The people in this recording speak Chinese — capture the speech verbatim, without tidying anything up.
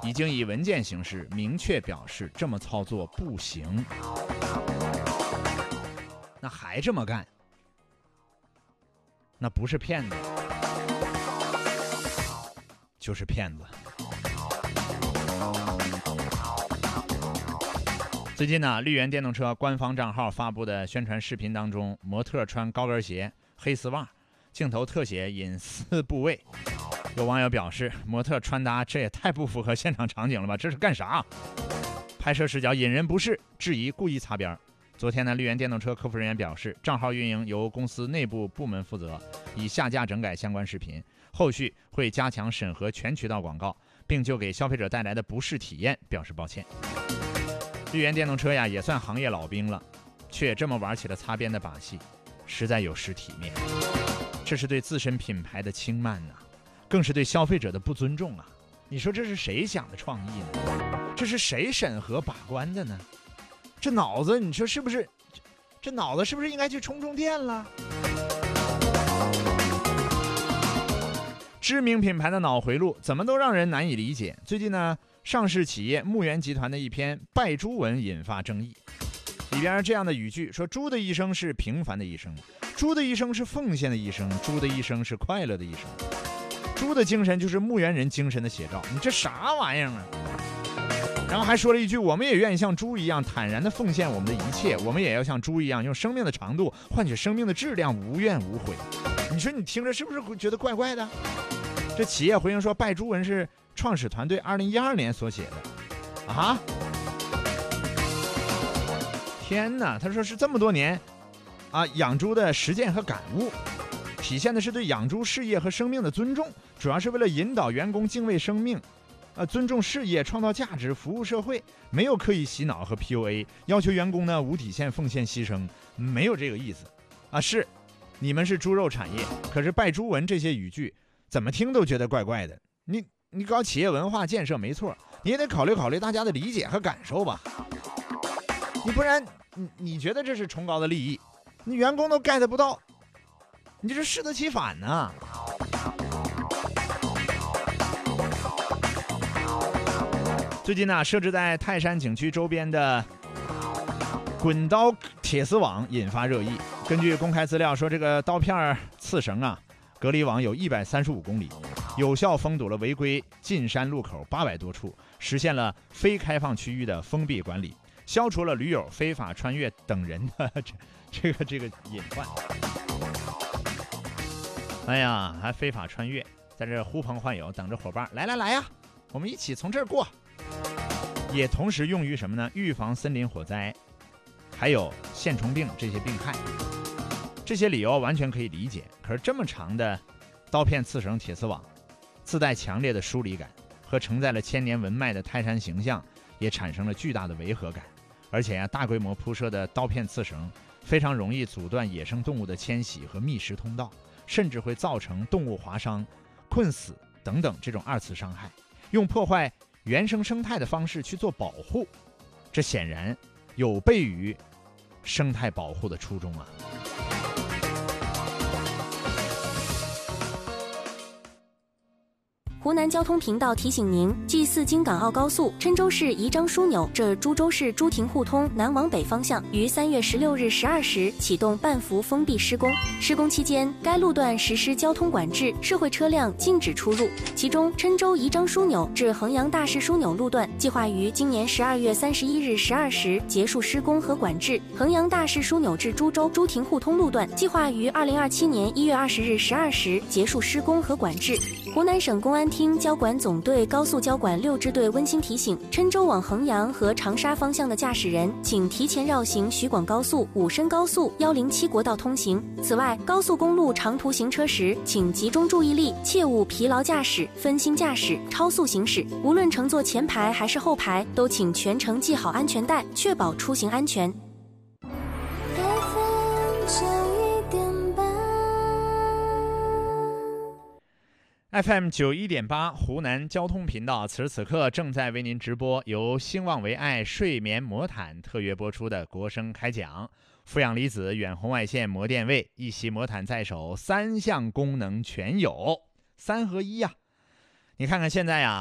已经以文件形式明确表示这么操作不行。那还这么干，那不是骗子，就是骗子。最近呢，绿源电动车官方账号发布的宣传视频当中，模特穿高跟鞋、黑丝袜，镜头特写隐私部位。有网友表示，模特穿搭这也太不符合现场场景了吧，这是干啥？拍摄视角引人不适，质疑故意擦边。昨天呢，绿源电动车客服人员表示，账号运营由公司内部部门负责，已下架整改相关视频，后续会加强审核全渠道广告，并就给消费者带来的不适体验表示抱歉。绿源电动车呀，也算行业老兵了，却这么玩起了擦边的把戏，实在有失体面。这是对自身品牌的轻慢呐、啊，更是对消费者的不尊重啊！你说这是谁想的创意呢？这是谁审核把关的呢？这脑子，你说是不是？这脑子是不是应该去充充电了？知名品牌的脑回路怎么都让人难以理解。最近呢，上市企业牧原集团的一篇拜猪文引发争议，里边这样的语句说：猪的一生是平凡的一生，猪的一生是奉献的一生，猪的一生是快乐的一生，猪的精神就是牧原人精神的写照。你这啥玩意儿啊？然后还说了一句：我们也愿意像猪一样坦然地奉献我们的一切，我们也要像猪一样用生命的长度换取生命的质量，无怨无悔。你说你听着是不是觉得怪怪的？这企业回应说，拜猪文是创始团队二零一二年所写的啊！天哪，他说是这么多年啊养猪的实践和感悟，体现的是对养猪事业和生命的尊重，主要是为了引导员工敬畏生命，呃，尊重事业，创造价值，服务社会，没有刻意洗脑和 P U A， 要求员工呢无底线奉献牺牲，没有这个意思啊。是你们是猪肉产业，可是拜猪文这些语句怎么听都觉得怪怪的。你你搞企业文化建设没错，你也得考虑考虑大家的理解和感受吧。你不然你你觉得这是崇高的利益，你员工都 get 不到，你这是适得其反呢、啊。最近呢，设置在泰山景区周边的滚刀铁丝网引发热议。根据公开资料说，这个刀片刺绳啊，隔离网有一百三十五公里，有效封堵了违规进山路口八百多处，实现了非开放区域的封闭管理，消除了驴友非法穿越等人的这这个这个隐患。哎呀，还非法穿越，在这呼朋唤友，等着伙伴来来来呀，我们一起从这儿过。也同时用于什么呢？预防森林火灾，还有线虫病这些病害。这些理由完全可以理解，可是这么长的刀片刺绳铁丝网，自带强烈的疏离感，和承载了千年文脉的泰山形象也产生了巨大的违和感。而且呀、啊，大规模铺设的刀片刺绳非常容易阻断野生动物的迁徙和觅食通道，甚至会造成动物划伤、困死等等这种二次伤害，用破坏原生生态的方式去做保护，这显然有悖于生态保护的初衷啊。 湖南交通频道提醒您：G 四京港澳高速郴州市宜章枢纽至株洲市诸亭互通南往北方向于三月十六日十二时启动半幅封闭施工。施工期间，该路段实施交通管制，社会车辆禁止出入。其中，郴州宜章枢纽至衡阳大市枢纽路段计划于今年十二月三十一日十二时结束施工和管制；衡阳大市枢纽至株洲诸亭互通路段计划于二零二七年一月二十日十二时结束施工和管制。湖南省公安厅交管总队高速交管六支队温馨提醒：郴州往衡阳和长沙方向的驾驶人，请提前绕行徐广高速、武深高速、一零七国道通行。此外，高速公路长途行车时，请集中注意力，切勿疲劳驾驶、分心驾驶、超速行驶。无论乘坐前排还是后排，都请全程系好安全带，确保出行安全。 F M 九一点八 湖南交通频道，此时此刻正在为您直播由兴旺为爱睡眠魔毯特约播出的国声开讲。负氧离子远红外线膜电位，一袭魔毯在手，三项功能全有，三合一呀、啊！你看看现在呀、啊。